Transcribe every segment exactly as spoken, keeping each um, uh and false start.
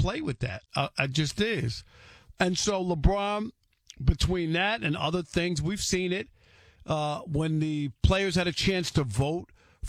play with that. Uh, it just is. And so LeBron, between that and other things, we've seen it uh, when the players had a chance to vote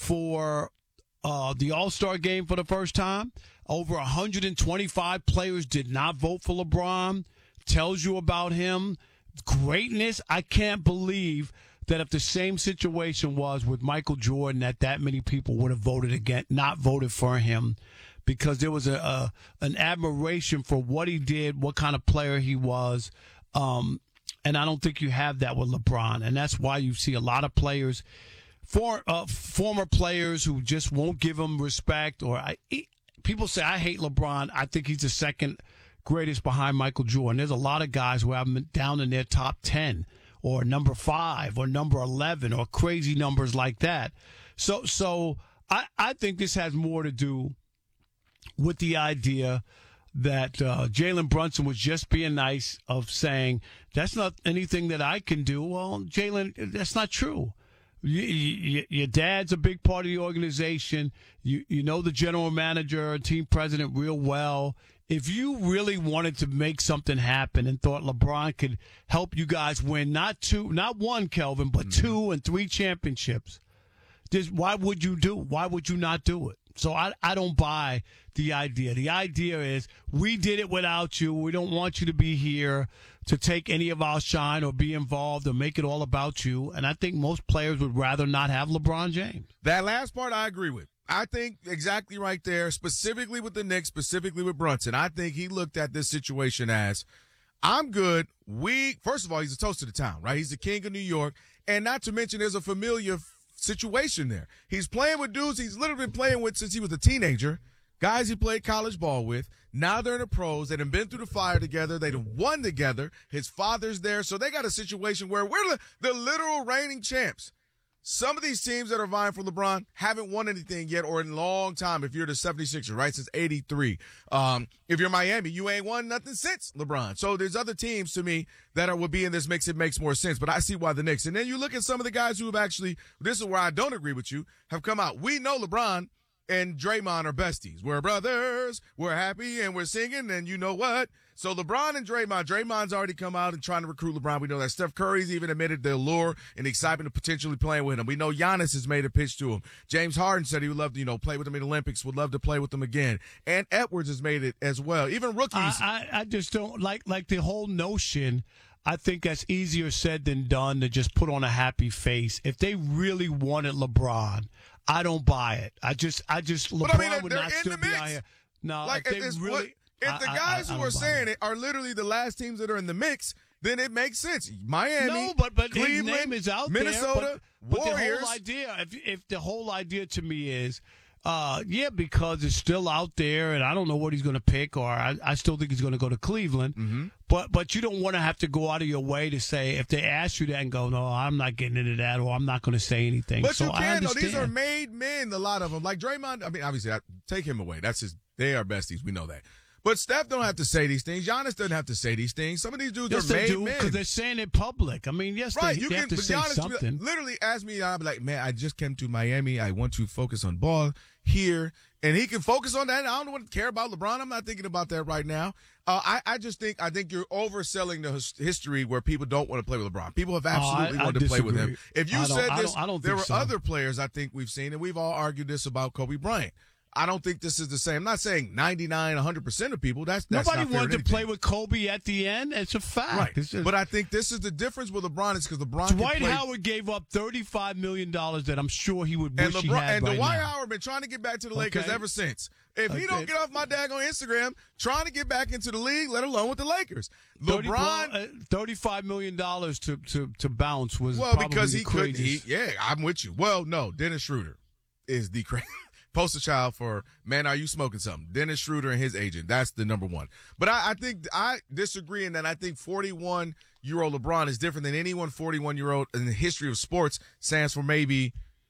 for uh, the All-Star game for the first time. Over one hundred twenty-five players did not vote for LeBron. Tells you about him. Greatness. I can't believe that if the same situation was with Michael Jordan, that that many people would have voted again, not voted for him, because there was a, a an admiration for what he did, what kind of player he was. Um, and I don't think you have that with LeBron. And that's why you see a lot of players, for, uh, former players who just won't give him respect. Or I, he, people say, I hate LeBron. I think he's the second greatest behind Michael Jordan. There's a lot of guys who have him down in their top ten or number five or number eleven or crazy numbers like that. So, so I, I think this has more to do with the idea that uh, Jalen Brunson was just being nice, of saying, that's not anything that I can do. Well, Jalen, that's not true. You, you, your dad's a big part of the organization. You, you know the general manager, team president real well. If you really wanted to make something happen and thought LeBron could help you guys win, not two, not one, Kelvin, but mm-hmm. two and three championships, just, why would you do? Why would you not do it? So I, I don't buy the idea. The idea is, we did it without you. We don't want you to be here to take any of our shine or be involved or make it all about you. And I think most players would rather not have LeBron James. That last part I agree with. I think exactly right there, specifically with the Knicks, specifically with Brunson. I think he looked at this situation as, I'm good. We, first of all, he's a toast to the town, right? He's the king of New York. And not to mention, there's a familiar situation there. He's playing with dudes he's literally been playing with since he was a teenager. Guys he played college ball with. Now they're in the pros. They've been through the fire together. They've won together. His father's there. So they got a situation where we're the literal reigning champs. Some of these teams that are vying for LeBron haven't won anything yet, or in a long time. If you're the seventy-sixers, right, since eighty-three. Um, if you're Miami, you ain't won nothing since LeBron. So there's other teams to me that are, would be in this mix. It makes more sense, but I see why the Knicks. And then you look at some of the guys who have actually, this is where I don't agree with you, have come out. We know LeBron and Draymond are besties. We're brothers. We're happy and we're singing. And you know what? So LeBron and Draymond, Draymond's already come out and trying to recruit LeBron. We know that Steph Curry's even admitted the allure and excitement of potentially playing with him. We know Giannis has made a pitch to him. James Harden said he would love to, you know, play with him in the Olympics, would love to play with him again. And Edwards has made it as well. Even rookies. I, I, I just don't like, like the whole notion. I think that's easier said than done, to just put on a happy face. If they really wanted LeBron, I don't buy it. I just, I just, LeBron I mean, would not still be out here. No, like, if if they really, if I, the I, guys I, I who are saying it. it are literally the last teams that are in the mix, then it makes sense. Miami, no, but but Cleveland, his name is out Minnesota, there. But, but Warriors. the whole idea, if if the whole idea to me is, uh, yeah, because it's still out there, and I don't know what he's going to pick, or I, I still think he's going to go to Cleveland. Mm-hmm. But but you don't want to have to go out of your way to say, if they ask you that and go, no, I'm not getting into that, or I'm not going to say anything. But so you I can, though. understand. These are made men, a lot of them. Like Draymond, I mean, obviously, I, take him away. That's his, they are besties. We know that. But Steph don't have to say these things. Giannis doesn't have to say these things. Some of these dudes yes, are they made do, men. Because they're saying it public. I mean, yes, right, they, you they can, have to but say Giannis something. Literally ask me, I'll be like, man, I just came to Miami. I want to focus on ball here. And he can focus on that. I don't want to care about LeBron. I'm not thinking about that right now. Uh, I, I just think, I think you're overselling the his, history where people don't want to play with LeBron. People have absolutely oh, I, wanted I to play with him. If you said I this, don't, I don't there were so. other players I think we've seen, and we've all argued this about Kobe Bryant. I don't think this is the same. I'm not saying ninety-nine, one hundred percent of people. That's, that's Nobody not fair wanted to to play with Kobe at the end. It's a fact. Right. Just, but I think this is the difference with LeBron is because LeBron Dwight play, Howard gave up thirty-five million dollars that I'm sure he would and wish he LeBron, had and right Dwight now. Howard been trying to get back to the Okay. Lakers ever since. If Okay. he don't get off my dag on Instagram trying to get back into the league, let alone with the Lakers. thirty, LeBron, uh, thirty-five million dollars to, to, to bounce was well, probably because the he could, he, craziest. yeah, I'm with you. Well, no, Dennis Schroeder is the crazy. Poster child for, man, are you smoking something? Dennis Schroeder and his agent. That's the number one. But I, I think I disagree in that I think forty-one-year-old LeBron is different than anyone forty-one-year-old in the history of sports. Stands for maybe,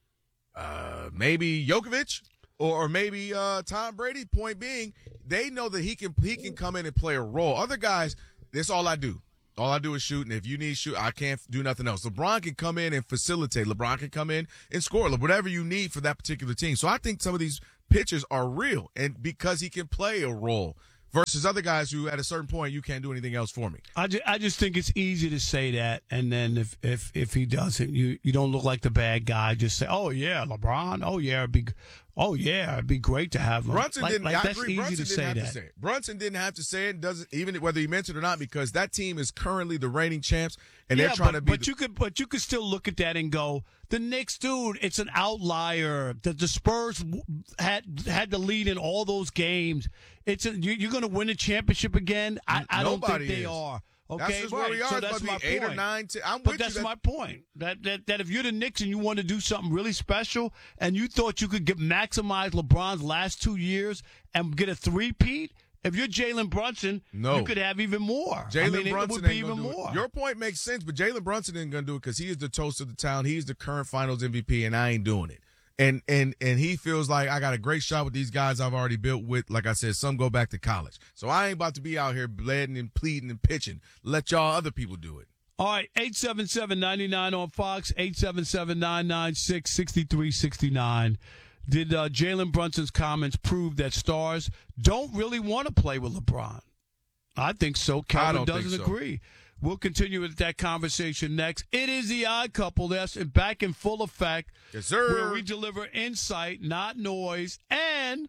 uh, maybe Djokovic or, or maybe uh, Tom Brady. Point being, they know that he can he can come in and play a role. Other guys, that's all I do. All I do is shoot, and if you need shoot, I can't do nothing else. LeBron can come in and facilitate. LeBron can come in and score, whatever you need for that particular team. So I think some of these pitchers are real, and because he can play a role. versus other guys who at a certain point you can't do anything else for me. I just, I just think it's easy to say that, and then if, if, if he doesn't, you, you don't look like the bad guy. Just say, oh, yeah, LeBron. Oh, yeah, it'd be, oh, yeah, it'd be great to have him. Brunson like, didn't, like, I that's agree. easy Brunson to didn't say have that. to say it. Brunson didn't have to say it, doesn't even whether he meant it or not, because that team is currently the reigning champs, and yeah, they're trying but, to be but the, you could, but you could still look at that and go, the Knicks, dude, it's an outlier. The, the Spurs w- had had the lead in all those games. It's a, you, you're going to win a championship again. I, I don't think Nobody they is. are. Okay, That's just right. where we are. So It's that's about my to be eight point. or nine. Ten. I'm but with that's you. That, my point. That, that that if you're the Knicks and you want to do something really special, and you thought you could get maximize LeBron's last two years and get a three-peat, if you're Jalen Brunson, No. you could have even more. Jalen I mean, Brunson it would be ain't even gonna do more. it. Your point makes sense, but Jalen Brunson ain't gonna do it because he is the toast of the town. He's the current Finals M V P, and I ain't doing it. And and and he feels like I got a great shot with these guys I've already built with. Like I said, some go back to college, so I ain't about to be out here bleeding and pleading and pitching. Let y'all other people do it. All right, eight seven seven, nine nine on Fox, eight seven seven, nine nine six, six three six nine. Did uh, Jalen Brunson's comments prove that stars don't really want to play with LeBron? I think so. Calvin don't think doesn't so. agree. We'll continue with that conversation next. It is the Odd Couple that's back in full effect. Yes, sir. Where we deliver insight, not noise, and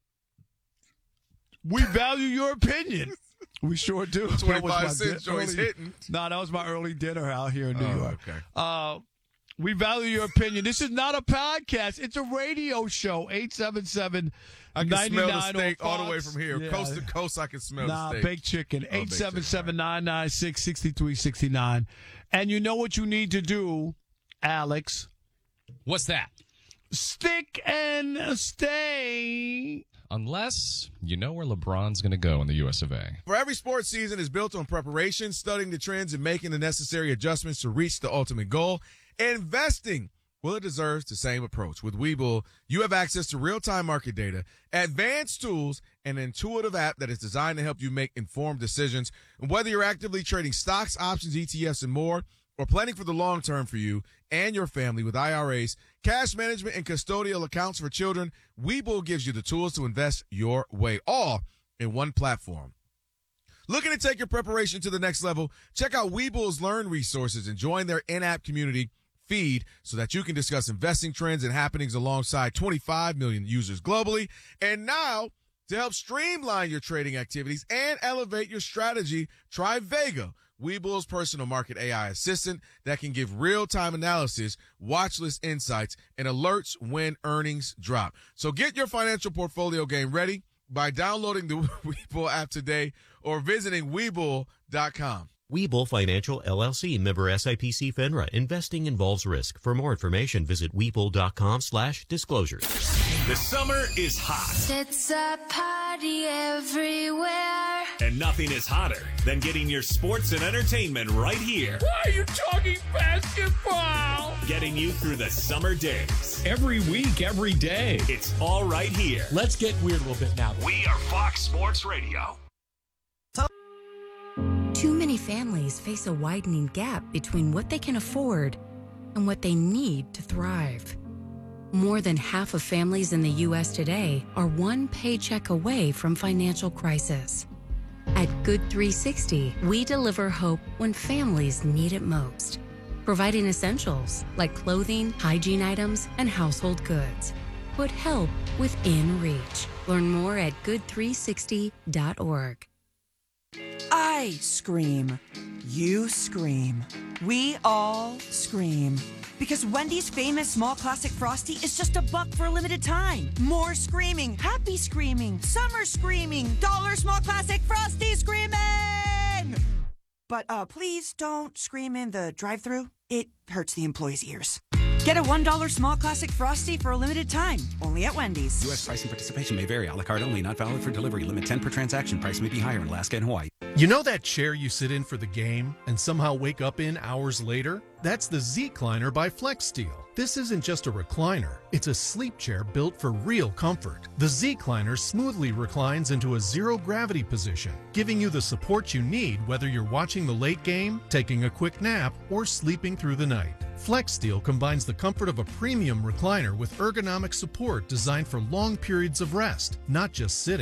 we value your opinion. We sure do. That was twenty-five my cents joints early- hitting. No, that was my early dinner out here in New Oh, York. okay. Uh, we value your opinion. This is not a podcast. It's a radio show. eight seven seven, I can nine smell nine the steak all the way from here, Yeah. coast to coast. I can smell Nah, the steak. baked chicken. Oh, baked eight seven chicken, seven, nine nine six, six three six nine. And you know what you need to do, Alex? What's that? Stick and stay. Unless you know where LeBron's going to go in the U S of A. For every sports season is built on preparation, studying the trends, and making the necessary adjustments to reach the ultimate goal. Investing, well, it deserves the same approach. With Webull, you have access to real-time market data, advanced tools, and an intuitive app that is designed to help you make informed decisions. And whether you're actively trading stocks, options, E T Fs, and more, or planning for the long term for you and your family with I R As, cash management, and custodial accounts for children, Webull gives you the tools to invest your way, all in one platform. Looking to take your preparation to the next level? Check out Webull's Learn resources and join their in-app community feed so that you can discuss investing trends and happenings alongside twenty-five million users globally. And now, to help streamline your trading activities and elevate your strategy, try Vega, Webull's personal market A I assistant that can give real-time analysis, watch list insights, and alerts when earnings drop. So get your financial portfolio game ready by downloading the Webull app today or visiting Webull dot com. Webull Financial, L L C, member S I P C FINRA. Investing involves risk. For more information, visit Webull.com slash disclosures. The summer is hot, It's a party everywhere. and nothing is hotter than getting your sports and entertainment right here. Why are you talking basketball? Getting you through the summer days. Every week, every day. It's all right here. Let's get weird a little bit now. We are Fox Sports Radio. Too many families face a widening gap between what they can afford and what they need to thrive. More than half of families in the U S today are one paycheck away from financial crisis. At Good three sixty, we deliver hope when families need it most, providing essentials like clothing, hygiene items, and household goods. Put help within reach. Learn more at good three sixty dot org. I scream. You scream. We all scream. Because Wendy's famous small classic Frosty is just a buck for a limited time. More screaming, happy screaming, summer screaming, dollar small classic Frosty screaming! But uh, please don't scream in the drive-thru. It hurts the employees' ears. Get a one dollar small classic Frosty for a limited time, only at Wendy's. U S pricing participation may vary. A la carte only. Not valid for delivery. Limit ten per transaction. Price may be higher in Alaska and Hawaii. You know that chair you sit in for the game and somehow wake up in hours later? That's the Z-Cliner by FlexSteel. This isn't just a recliner. It's a sleep chair built for real comfort. The Z-Cliner smoothly reclines into a zero-gravity position, giving you the support you need whether you're watching the late game, taking a quick nap, or sleeping through the night. FlexSteel combines the comfort of a premium recliner with ergonomic support designed for long periods of rest, not just sitting.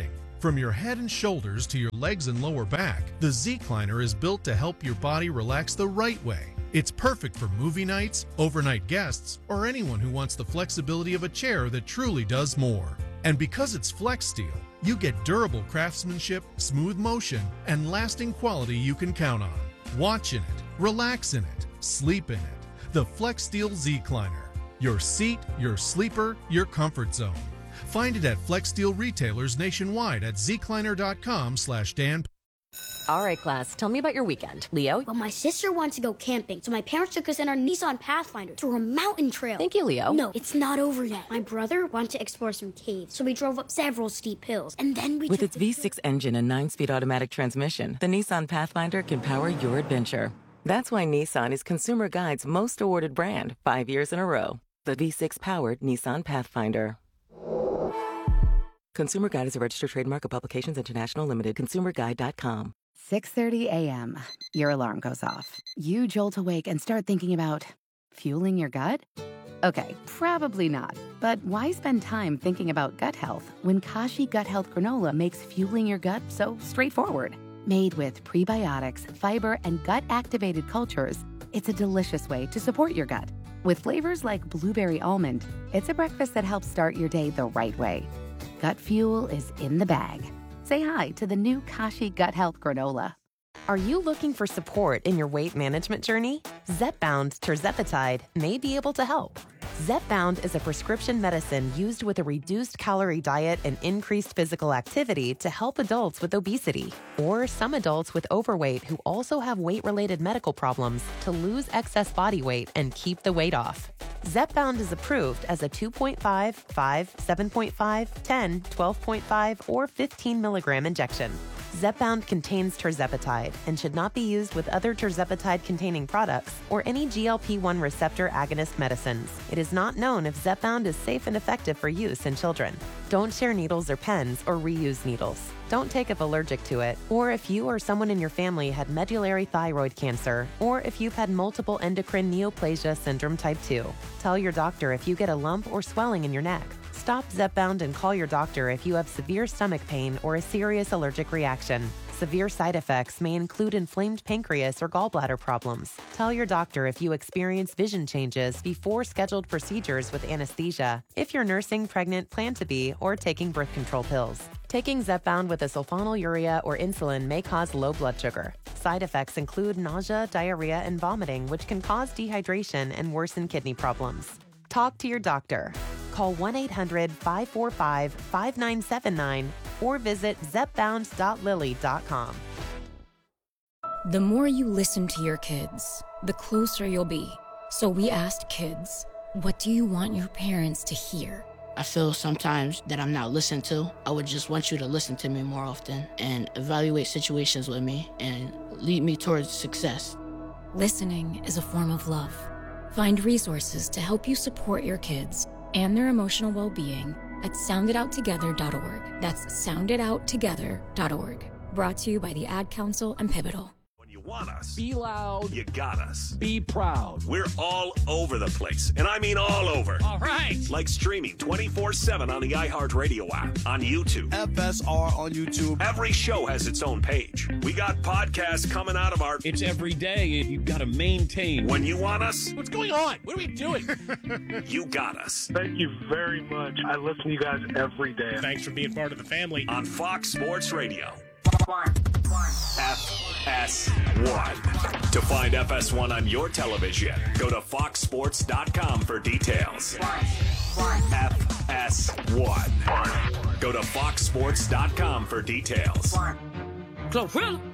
From your head and shoulders to your legs and lower back, the Z-Cliner is built to help your body relax the right way. It's perfect for movie nights, overnight guests, or anyone who wants the flexibility of a chair that truly does more. And because it's Flex Steel, you get durable craftsmanship, smooth motion, and lasting quality you can count on. Watch in it, relax in it, sleep in it. The Flex Steel Z-Cliner. Your seat, your sleeper, your comfort zone. Find it at Flex Steel retailers nationwide at zcliner.com slash Dan. All right, class, tell me about your weekend. Leo? Well, my sister wanted to go camping, so my parents took us in our Nissan Pathfinder to a mountain trail. Thank you, Leo. No, it's not over yet. My brother wanted to explore some caves, so we drove up several steep hills, and then we With took its V six engine and nine-speed automatic transmission, the Nissan Pathfinder can power your adventure. That's why Nissan is Consumer Guide's most awarded brand, five years in a row. The V six-powered Nissan Pathfinder. Consumer Guide is a registered trademark of Publications International Limited. consumer guide dot com. six thirty a.m. Your alarm goes off. You jolt awake and start thinking about fueling your gut? Okay, probably not. But why spend time thinking about gut health when Kashi Gut Health Granola makes fueling your gut so straightforward? Made with prebiotics, fiber, and gut-activated cultures, it's a delicious way to support your gut. With flavors like blueberry almond, it's a breakfast that helps start your day the right way. Gut fuel is in the bag. Say hi to the new Kashi Gut Health Granola. Are you looking for support in your weight management journey? Zepbound tirzepatide may be able to help. Zepbound is a prescription medicine used with a reduced calorie diet and increased physical activity to help adults with obesity, or some adults with overweight who also have weight-related medical problems to lose excess body weight and keep the weight off. Zepbound is approved as a two point five, five, seven point five, ten, twelve point five, or fifteen milligram injection. Zepbound contains tirzepatide and should not be used with other tirzepatide-containing products or any G L P one receptor agonist medicines. It is not known if Zepbound is safe and effective for use in children. Don't share needles or pens or reuse needles. Don't take if allergic to it, or if you or someone in your family had medullary thyroid cancer, or if you've had multiple endocrine neoplasia syndrome type two. Tell your doctor if you get a lump or swelling in your neck. Stop Zepbound and call your doctor if you have severe stomach pain or a serious allergic reaction. Severe side effects may include inflamed pancreas or gallbladder problems. Tell your doctor if you experience vision changes before scheduled procedures with anesthesia, if you're nursing, pregnant, plan to be, or taking birth control pills. Taking Zepbound with a sulfonylurea or insulin may cause low blood sugar. Side effects include nausea, diarrhea, and vomiting, which can cause dehydration and worsen kidney problems. Talk to your doctor. Call one eight hundred, five four five, five nine seven nine or visit zepbound dot lilly dot com. The more you listen to your kids, the closer you'll be. So we asked kids, what do you want your parents to hear? I feel sometimes that I'm not listened to. I would just want you to listen to me more often and evaluate situations with me and lead me towards success. Listening is a form of love. Find resources to help you support your kids and their emotional well-being at sound it out together dot org. That's sound it out together dot org. Brought to you by the Ad Council and Pivotal. When you want us, Be loud. you got us. Be proud. We're all over the place, and I mean all over. All right. Like streaming twenty-four seven on the iHeartRadio app, on YouTube. F S R on YouTube. Every show has its own page. We got podcasts coming out of our... It's every day, and you've got to maintain. When you want us, What's going on? What are we doing? you got us. Thank you very much. I listen to you guys every day. Thanks for being part of the family. On Fox Sports Radio. F S one. To find F S one on your television, go to fox sports dot com for details. F S one. Go to fox sports dot com for details. Glorilla.